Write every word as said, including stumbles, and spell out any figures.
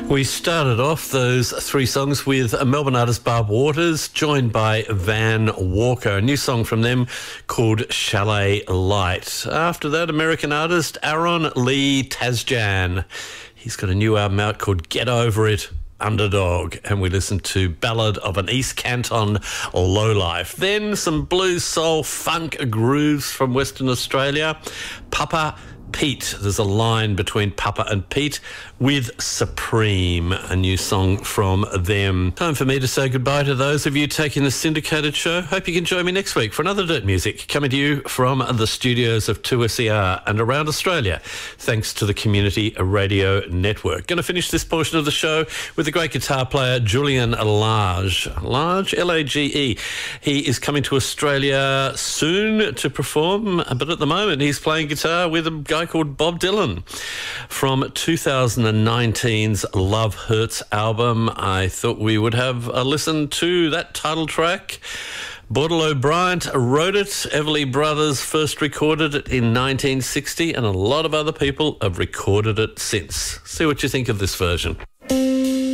We started off those three songs with a Melbourne artist Barb Waters, joined by Van Walker, a new song from them called Chalet Light. After that, American artist Aaron Lee Tasjan. He's got a new album out called Get Over It, Underdog, and we listened to Ballad of an East Canton Lowlife. Then some blues, soul, funk grooves from Western Australia. Papa Pete. There's a line between Papa and Pete with Supreme, a new song from them. Time for me to say goodbye to those of you taking the syndicated show. Hope you can join me next week for another Dirt Music coming to you from the studios of two S E R and around Australia, thanks to the Community Radio Network. Going to finish this portion of the show with the great guitar player Julian Lage. Lage, L A G E. He is coming to Australia soon to perform, but at the moment he's playing guitar with a guy called Bob Dylan. From two thousand nineteen's Love Hurts album, I thought we would have a listen to that title track. Bordello Bryant wrote it, Everly Brothers first recorded it in nineteen sixty, and a lot of other people have recorded it since. See what you think of this version.